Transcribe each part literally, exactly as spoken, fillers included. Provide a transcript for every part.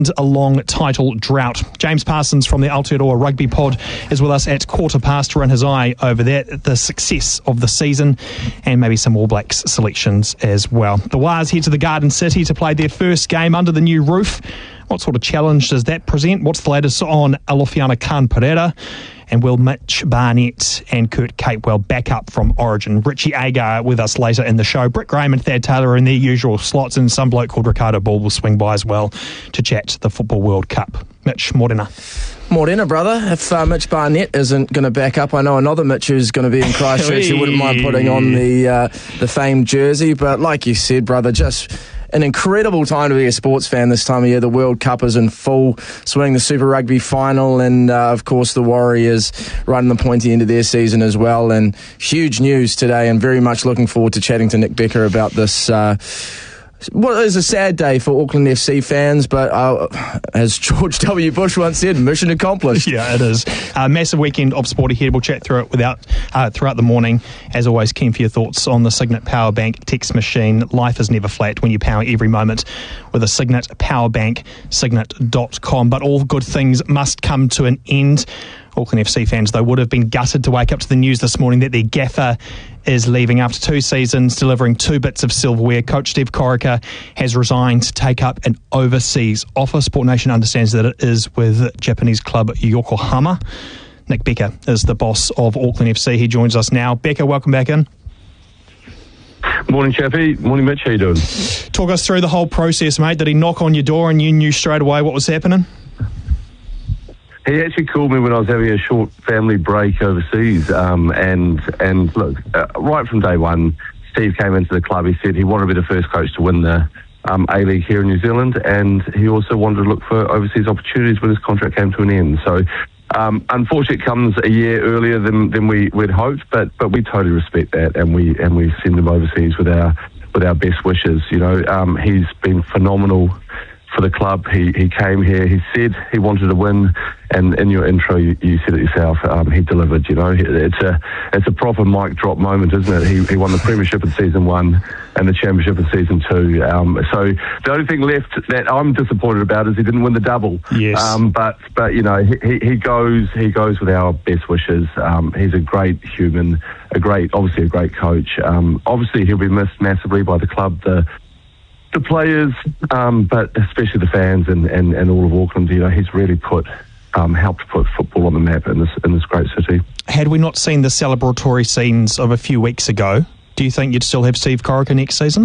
a long title drought. James Parsons from the Aotearoa Rugby Pod is with us at quarter past to run his eye over that, the success of the season and maybe some All Blacks selections as well. The Wires head to the Garden City to play their first game under the new roof. What sort of challenge does that present? What's the latest on Alofiana Khan-Pereira? And will Mitch Barnett and Kurt Capewell back up from Origin? Richie Agar with us later in the show. Britt Graham and Thad Taylor are in their usual slots, and some bloke called Ricardo Ball will swing by as well to chat the Football World Cup. Mitch, morena. Morena, brother. If uh, Mitch Barnett isn't going to back up, I know another Mitch who's going to be in Christchurch who wouldn't mind putting on the uh, the famed jersey. But like you said, brother, just an incredible time to be a sports fan this time of year. The World Cup is in full swing, the Super Rugby final, and uh, of course the Warriors right in the pointy end of their season as well. And huge news today, and very much looking forward to chatting to Nick Becker about this. Uh, Well, it is a sad day for Auckland F C fans, but uh, as George W. Bush once said, mission accomplished. Yeah, it is. A massive weekend of sport ahead. We'll chat through it without, uh, throughout the morning. As always, keen for your thoughts on the Signet Power Bank text machine. Life is never flat when you power every moment with a Signet Power Bank, signet dot com. But all good things must come to an end. Auckland F C fans, though, would have been gutted to wake up to the news this morning that their gaffer is leaving after two seasons, delivering two bits of silverware. Coach Steve Corica has resigned to take up an overseas offer. Sport Nation understands that it is with Japanese club Yokohama. Nick Becker is the boss of Auckland F C. He joins us now. Becker, welcome back in. Morning, Chappie. Morning, Mitch. How you doing? Talk us through the whole process, mate. Did he knock on your door and you knew straight away what was happening? He actually called me when I was having a short family break overseas, um, and and look, uh, right from day one, Steve came into the club. He said he wanted to be the first coach to win the um, A-League here in New Zealand, and he also wanted to look for overseas opportunities when his contract came to an end. So, um, unfortunately, it comes a year earlier than, than we, we'd hoped, but but we totally respect that, and we and we send him overseas with our with our best wishes. You know, um, he's been phenomenal for the club. He he came here, he said he wanted to win, and in your intro you, you said it yourself, um, he delivered. You know, it's a it's a proper mic drop moment, isn't it? He he won the premiership in season one and the championship in season two. Um, so the only thing left that I'm disappointed about is he didn't win the double. Yes. Um, but but you know, he he goes he goes with our best wishes. Um, he's a great human, a great obviously a great coach. Um, obviously he'll be missed massively by the club, the the players, um, but especially the fans and, and, and all of Auckland. You know, he's really put, um, helped put football on the map in this in this great city. Had we not seen the celebratory scenes of a few weeks ago, do you think you'd still have Steve Corica next season?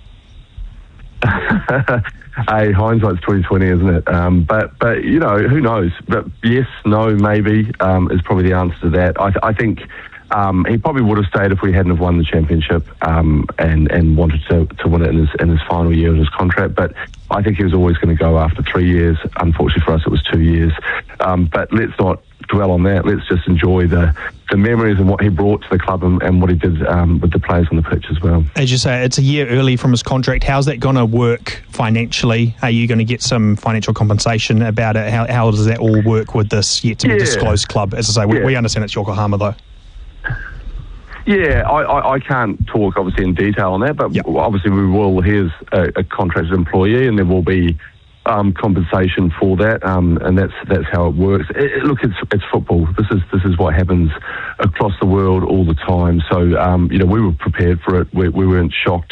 Hey, hindsight's twenty twenty, isn't it? Um, but but you know, who knows? But yes, no, maybe um, is probably the answer to that. I, I think. Um, he probably would have stayed if we hadn't have won the championship um, and and wanted to, to win it in his in his final year of his contract. But I think he was always going to go after three years. Unfortunately for us, it was two years. Um, but let's not dwell on that. Let's just enjoy the, the memories and what he brought to the club and, and what he did um, with the players on the pitch as well. As you say, it's a year early from his contract. How's that going to work financially? Are you going to get some financial compensation about it? How, how does that all work with this yet to be yeah. disclosed club? As I say, we, yeah. we understand it's Yokohama though. Yeah, I, I, I can't talk obviously in detail on that, but yep. obviously we will. Here's a, a contracted employee, and there will be um, compensation for that, um, and that's that's how it works. It, it, look, it's it's football. This is this is what happens across the world all the time. So um, you know, we were prepared for it. We, we weren't shocked